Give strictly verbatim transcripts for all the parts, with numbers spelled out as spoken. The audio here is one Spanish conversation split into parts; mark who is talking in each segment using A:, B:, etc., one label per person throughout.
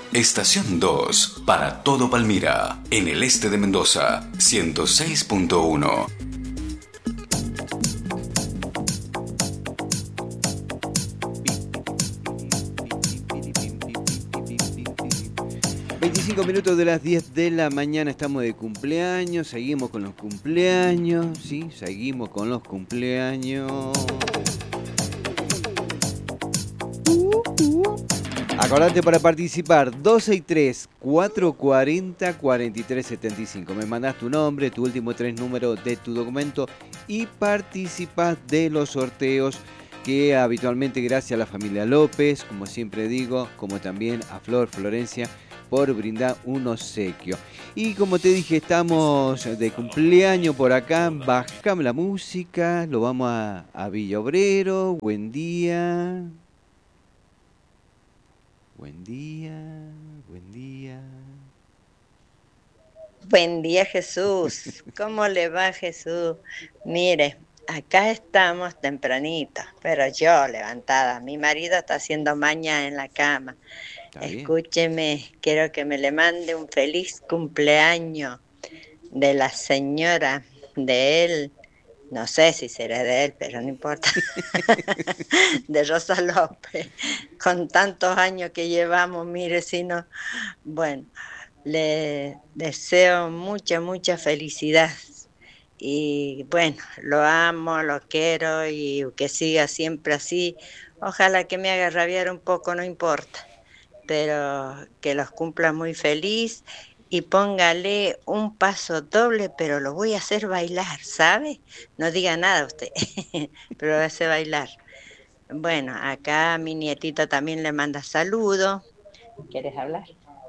A: Estación dos, para todo Palmira, en el este de Mendoza, ciento seis punto uno.
B: veinticinco minutos de las diez de la mañana, estamos de cumpleaños, seguimos con los cumpleaños, ¿sí? Seguimos con los cumpleaños. Acordate para participar, doce y tres, cuatrocientos cuarenta, cuarenta y tres setenta y cinco. Me mandás tu nombre, tu último tres números de tu documento y participás de los sorteos que habitualmente, gracias a la familia López, como siempre digo, como también a Flor Florencia, por brindar un obsequio. Y como te dije, estamos de cumpleaños por acá. Bajame la música, lo vamos a, a Villa Obrero. Buen día. Buen día, buen día.
C: Buen día, Jesús. ¿Cómo le va, Jesús? Mire, acá estamos tempranito, pero yo levantada. Mi marido está haciendo maña en la cama. Escúcheme, quiero que me le mande un feliz cumpleaños de la señora de él. No sé si será de él, pero no importa. De Rosa López. Con tantos años que llevamos, mire, si no. Bueno, le deseo mucha, mucha felicidad. Y bueno, lo amo, lo quiero y que siga siempre así. Ojalá que me haga rabiar un poco, no importa. Pero que los cumpla muy feliz y póngale un paso doble, pero lo voy a hacer bailar, ¿sabe? No diga nada usted, pero lo voy a hacer bailar. Bueno, acá mi nietita también le manda saludos. ¿Quieres hablar?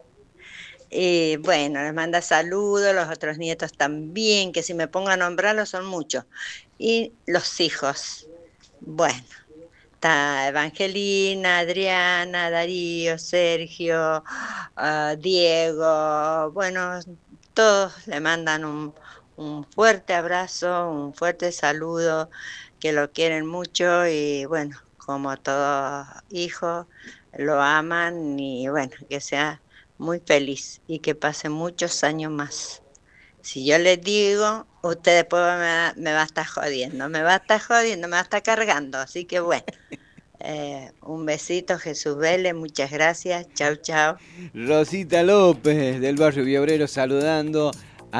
C: Y bueno, les manda saludos, los otros nietos también, que si me pongo a nombrarlos son muchos. Y los hijos. Bueno. Está Evangelina, Adriana, Darío, Sergio, uh, Diego, bueno, todos le mandan un, un fuerte abrazo, un fuerte saludo, que lo quieren mucho y bueno, como todo hijo, lo aman y bueno, que sea muy feliz y que pase muchos años más. Si yo les digo, usted después me, me va a estar jodiendo, me va a estar jodiendo, me va a estar cargando, así que bueno. Eh, un besito, Jesús Vélez, muchas gracias, chau, chau.
B: Rosita López del barrio Villa Obrero saludando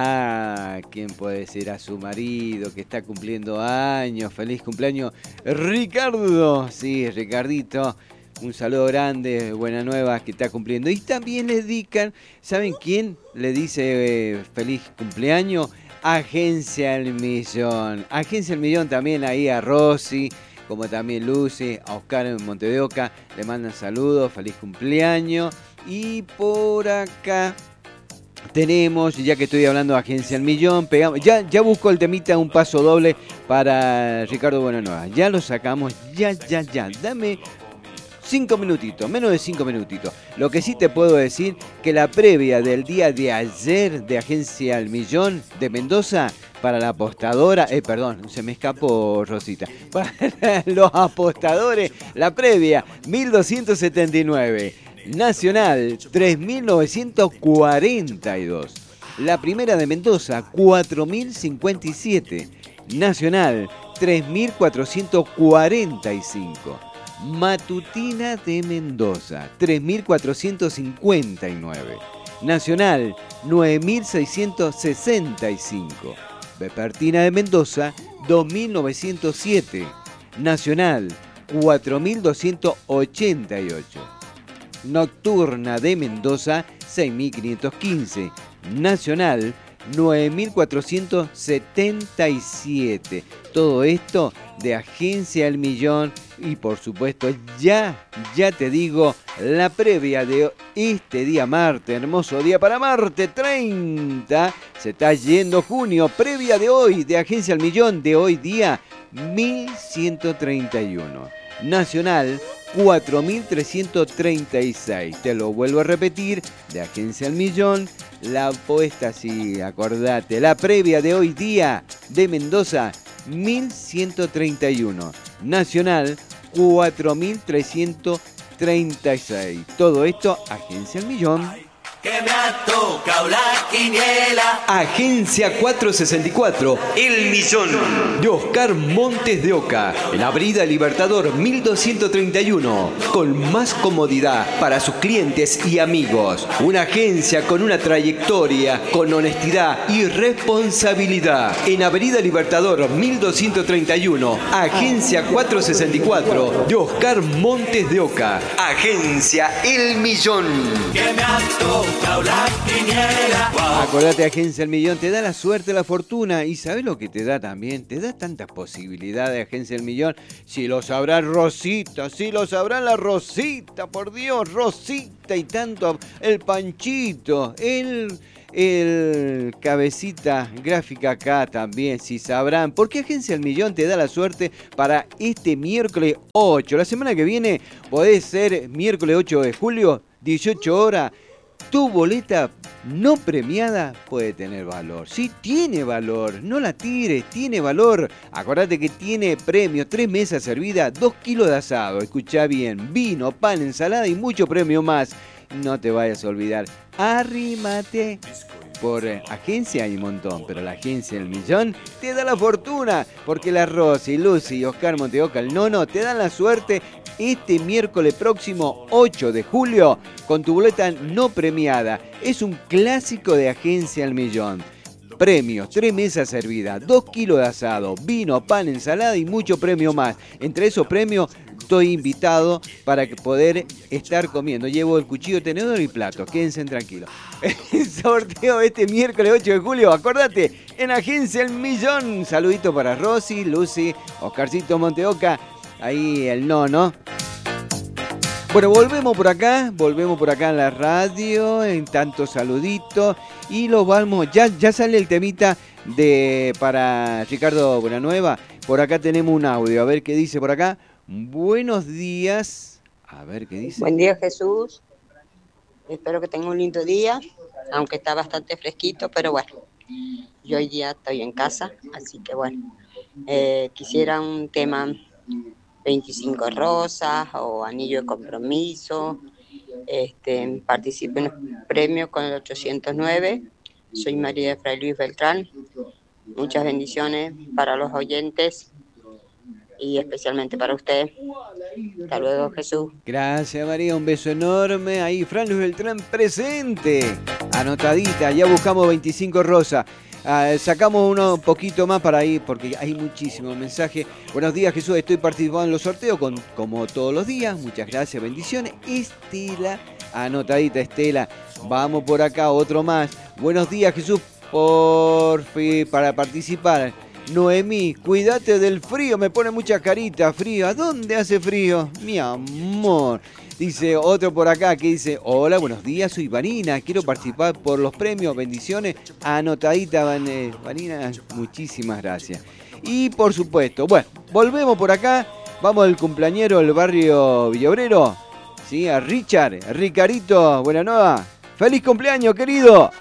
B: a quien puede ser, a su marido que está cumpliendo años. Feliz cumpleaños, Ricardo. Sí, Ricardito. Un saludo grande, buena nueva que está cumpliendo. Y también le dedican, ¿saben quién le dice eh, feliz cumpleaños? Agencia El Millón. Agencia El Millón también ahí a Rosy, como también Lucy, a Oscar en Montevideo, le mandan saludos, feliz cumpleaños. Y por acá tenemos, ya que estoy hablando de Agencia El Millón, pegamos, ya, ya busco el temita, un paso doble para Ricardo Buenanueva. Ya lo sacamos, ya, ya, ya. Dame cinco minutitos, menos de cinco minutitos. Lo que sí te puedo decir, que la previa del día de ayer de Agencia El Millón de Mendoza, para la apostadora, eh, perdón, se me escapó, Rosita. Para los apostadores, la previa, mil doscientos setenta y nueve. Nacional, tres mil novecientos cuarenta y dos. La primera de Mendoza, cuatro mil cincuenta y siete. Nacional, tres mil cuatrocientos cuarenta y cinco. Matutina de Mendoza, tres mil cuatrocientos cincuenta y nueve. Nacional, nueve mil seiscientos sesenta y cinco. Vespertina de Mendoza, dos mil novecientos siete. Nacional, cuatro mil doscientos ochenta y ocho. Nocturna de Mendoza, seis mil quinientos quince. Nacional, nueve mil cuatrocientos setenta y siete. Todo esto de Agencia El Millón. Y por supuesto, ya, ya te digo, la previa de este día martes, hermoso día para Marte, treinta, se está yendo junio, previa de hoy, de Agencia El Millón, de hoy día, mil ciento treinta y uno. Nacional, cuatro mil trescientos treinta y seis. Te lo vuelvo a repetir, de Agencia El Millón, la apuesta, sí, acordate, la previa de hoy día de Mendoza, mil ciento treinta y uno. Nacional, cuatro mil trescientos treinta y seis. Todo esto, Agencia El Millón.
D: Que me ha tocado la quiniela.
B: Agencia cuatrocientos sesenta y cuatro, El Millón, de Oscar Montes de Oca, en Avenida Libertador mil doscientos treinta y uno, con más comodidad para sus clientes y amigos. Una agencia con una trayectoria, con honestidad y responsabilidad. En Avenida Libertador mil doscientos treinta y uno, Agencia cuatrocientos sesenta y cuatro, de Oscar Montes de Oca. Agencia El Millón.
D: Que me ha tocado la quiniela. Wow.
B: Acordate, Agencia El Millón te da la suerte, la fortuna. ¿Y sabes lo que te da también? Te da tantas posibilidades, Agencia El Millón. Si lo sabrá Rosita, si lo sabrá la Rosita, por Dios, Rosita y tanto. El Panchito, el... el cabecita gráfica acá también, si sabrán, porque Agencia El Millón te da la suerte para este miércoles ocho. La semana que viene podés ser miércoles ocho de julio, dieciocho horas. Tu boleta no premiada puede tener valor. Sí, tiene valor. No la tires, tiene valor. Acordate que tiene premio, tres mesas servidas, dos kilos de asado. Escuchá bien, vino, pan, ensalada y mucho premio más. No te vayas a olvidar. Arrímate. Por eh, agencia hay un montón, pero la Agencia El Millón te da la fortuna. Porque la Rosy, Lucy y Oscar Montes de Oca, el nono, te dan la suerte este miércoles próximo ocho de julio con tu boleta no premiada. Es un clásico de Agencia El Millón. Premios, tres mesas servidas, dos kilos de asado, vino, pan, ensalada y mucho premio más. Entre esos premios estoy invitado para poder estar comiendo. Llevo el cuchillo, tenedor y plato. Quédense tranquilos. El sorteo este miércoles ocho de julio, acordate, en Agencia El Millón. Saludito para Rosy, Lucy, Oscarcito Montes de Oca. Ahí el nono. Bueno, volvemos por acá, volvemos por acá en la radio, en tantos saluditos. Y los vamos, ya, ya sale el temita de para Ricardo Buenanueva. Por acá tenemos un audio, a ver qué dice por acá. Buenos días. A ver qué dice.
E: Buen día, Jesús. Espero que tenga un lindo día, aunque está bastante fresquito, pero bueno, yo hoy día estoy en casa, así que bueno, eh, quisiera un tema veinticinco rosas o anillo de compromiso. Este, participé en el premio con el ochocientos nueve. Soy María de Fray Luis Beltrán. Muchas bendiciones para los oyentes y especialmente para usted. Hasta luego, Jesús.
B: Gracias, María, un beso enorme. Ahí, Fray Luis Beltrán presente. Anotadita, ya buscamos veinticinco rosas. Uh, sacamos uno un poquito más para ir porque hay muchísimos mensajes. Buenos días, Jesús, estoy participando en los sorteos con, como todos los días. Muchas gracias, bendiciones. Estela, anotadita Estela. Vamos por acá, otro más. Buenos días, Jesús, por fin para participar. Noemí, cuídate del frío, me pone mucha carita, frío. ¿A dónde hace frío? Mi amor. Dice otro por acá que dice, hola, buenos días, soy Vanina, quiero participar por los premios, bendiciones. Anotadita, Vanina, muchísimas gracias. Y por supuesto, bueno, volvemos por acá, vamos al cumpleañero del barrio Villaobrero, ¿sí? A Richard, Ricarito, Buenanueva. ¡Feliz cumpleaños, querido!